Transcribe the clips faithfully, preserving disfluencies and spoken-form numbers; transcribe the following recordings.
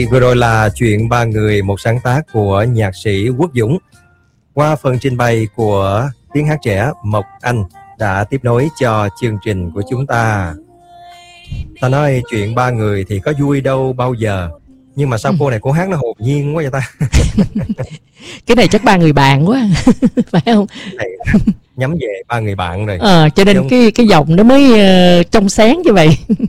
Vừa rồi là chuyện Ba Người, một sáng tác của nhạc sĩ Quốc Dũng. Qua phần trình bày của tiếng hát trẻ, Mộc Anh đã tiếp nối cho chương trình của chúng ta. Ta nói chuyện Ba Người thì có vui đâu bao giờ, nhưng mà sao ừ. cô này cô hát nó hồn nhiên quá vậy ta. Cái này chắc ba người bạn quá. Phải không? Này, nhắm về ba người bạn rồi. Ờ, cho nên cái cái giọng nó mới uh, trong sáng như vậy.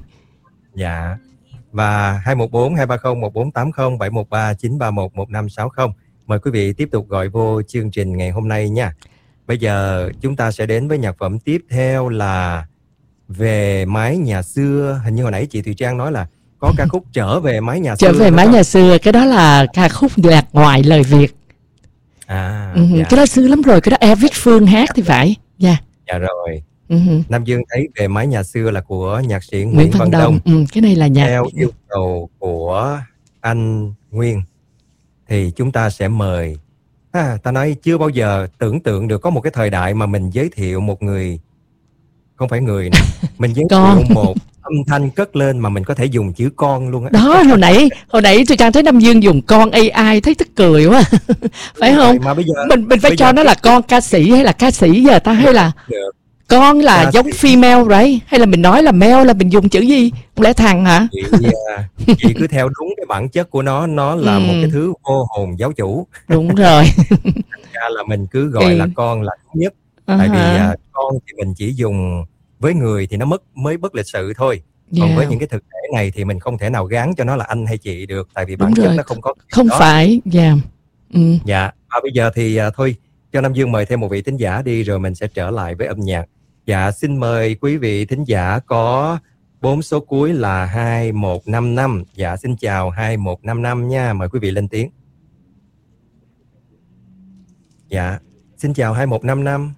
Dạ. Và hai một bốn hai ba không một bốn tám không bảy một ba chín ba một một năm sáu không. Mời quý vị tiếp tục gọi vô chương trình ngày hôm nay nha. Bây giờ chúng ta sẽ đến với nhạc phẩm tiếp theo là Về Mái Nhà Xưa. Hình như hồi nãy chị Thùy Trang nói là có ca khúc Trở Về Mái Nhà Xưa. Trở Về Mái Nhà Xưa, cái đó là ca khúc lạc ngoại lời Việt. À, ừ, dạ. Cái đó xưa lắm rồi, cái đó Eric Phương hát thì phải. Dạ. Dạ rồi. Uh-huh. Nam Dương thấy Về Mái Nhà Xưa là của nhạc sĩ Nguyễn, Nguyễn Văn, Văn Đông, Đông. Ừ, cái này là nhạc theo yêu cầu của anh Nguyên thì chúng ta sẽ mời. À, ta nói chưa bao giờ tưởng tượng được có một cái thời đại mà mình giới thiệu một người, không phải người nữa, mình giới thiệu một âm thanh cất lên mà mình có thể dùng chữ con luôn á. Đó, hồi nãy hồi nãy tôi Trang thấy Nam Dương dùng con a i thấy tức cười quá. Phải không? Mà bây giờ mình mình phải cho nó là con ca sĩ hay là ca sĩ giờ ta, hay là được. Con là ca giống sĩ. Female right? Hay là mình nói là male là mình dùng chữ gì? Không lẽ thằng hả? Chị, uh, chị cứ theo đúng cái bản chất của nó, nó là ừ. một cái thứ vô hồn giáo chủ. Đúng rồi. Ra là mình cứ gọi ừ. là con là đúng nhất. Uh-huh. Tại vì uh, con thì mình chỉ dùng với người thì nó mất mới bất lịch sự thôi. Còn yeah. với những cái thực thể này thì mình không thể nào gán cho nó là anh hay chị được, tại vì bản chất nó không có không đó. Phải dạ yeah. ừ. Dạ. Và bây giờ thì uh, thôi cho Nam Dương mời thêm một vị thính giả đi, rồi mình sẽ trở lại với âm nhạc. Dạ, xin mời quý vị thính giả có bốn số cuối là hai một năm năm. Dạ, xin chào hai một năm năm nha, mời quý vị lên tiếng. Dạ, xin chào hai một năm năm.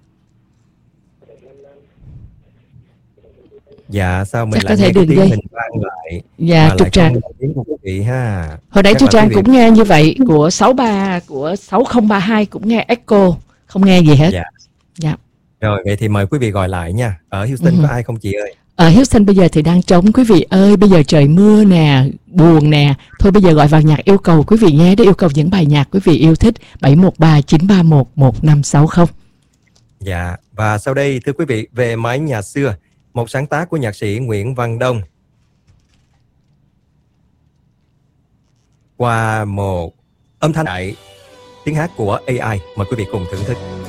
Dạ, sao mình chắc lại nghe cái tiếng dây. Mình vang lại. Dạ, trục trặc. Tiếng của quý vị ha. Hồi nãy Thu Trang vị... cũng nghe như vậy, của sáu ba của sáu không ba hai cũng nghe echo, không nghe gì hết. Dạ. Dạ. Rồi, vậy thì mời quý vị gọi lại nha. Ở Houston uh-huh. có ai không chị ơi? Ở Houston bây giờ thì đang trống quý vị ơi. Bây giờ trời mưa nè, buồn nè. Thôi bây giờ gọi vào nhạc yêu cầu quý vị nghe, để yêu cầu những bài nhạc quý vị yêu thích. Bảy một ba chín ba một một năm sáu không. Dạ, và sau đây thưa quý vị, Về Mái Nhà Xưa, một sáng tác của nhạc sĩ Nguyễn Văn Đông. Qua một âm thanh đại tiếng hát của a i, mời quý vị cùng thưởng thức.